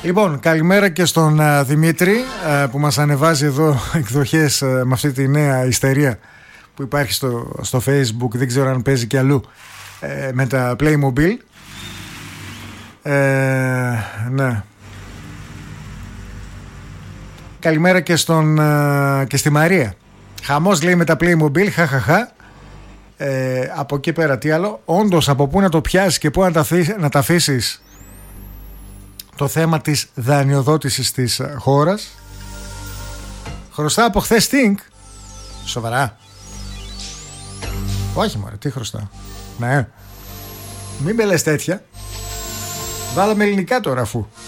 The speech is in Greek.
Λοιπόν, καλημέρα και στον Δημήτρη που μας ανεβάζει εδώ εκδοχές με αυτή τη νέα ιστερία που υπάρχει στο Facebook, δεν ξέρω αν παίζει και αλλού, με τα Playmobil. Ναι. Καλημέρα και στη Μαρία. Χαμός λέει με τα Playmobil, χαχαχα. Από εκεί πέρα τι άλλο? Όντως, από πού να το πιάσεις και πού να τα αφήσεις το θέμα της δανειοδότησης της χώρας? Χρωστά από χθες Think. Σοβαρά? Όχι μωρέ, τι χρωστά? Ναι. Μην με λες τέτοια. Βάλαμε ελληνικά τώρα αφού